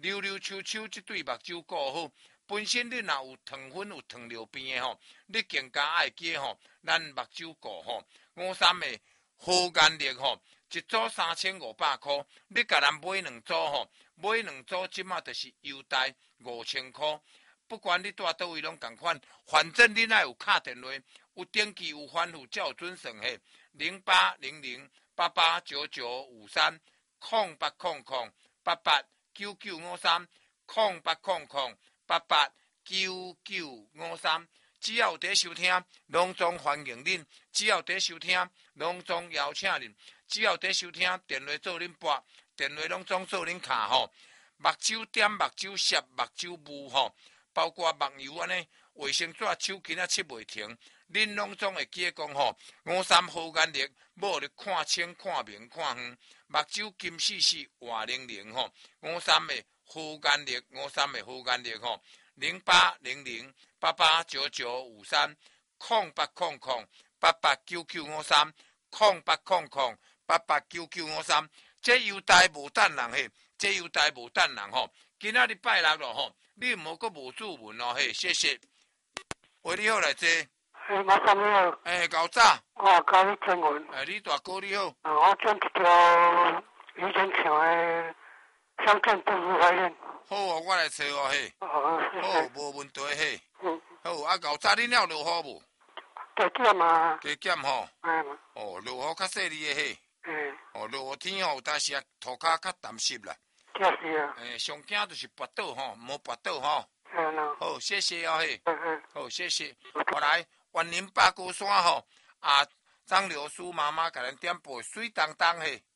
溜溜秋秋这对目睭顾好。本身你若有糖分有糖尿病的吼，你更加爱记吼，咱目睭顾吼。53的好眼力吼，一组3500块，你甲人买2组吼，买2组即马就是优待5000块。不管你住倒位拢共款，反正你若有敲电话，有登记有反复，才有准算嘿。0800889953 0800889953 0800889953，只要有在收听，拢总欢迎恁；只要在收听，拢总邀请恁；只要在收听，电话做恁拨，电话拢总做恁卡吼。目睭点、目睭涩、目睭雾吼，包括目油安尼，卫生纸手巾啊拭袂停，恁拢总会记讲吼。53好眼力，无你看清、看明、看远，目睭金细细、活灵灵吼。53的好眼力，53的好眼力吼。0800889953 0800889953 0800889953，这优待无等人嘿，这优待无等人吼。今仔日拜六咯吼，你毋好阁无注文哦嘿，谢谢。喂，你好来坐。 马上你好。 够早。 我教你中文。 你大哥你好。 我种一条以前唱的乡镇动物花园。 好哦，我来找哦嘿。好，无问题嘿。好，够早你了落雨无？ 加减啊。 加减吼。落雨较细腻的嘿。落雨天吼，但是涂骹较湿湿啦。 确实啊。 上惊就是跋倒吼，莫跋倒吼。好，谢谢哦嘿。好，谢谢。我来，万宁八姑山吼，张柳书妈妈甲咱点播水当当嘿。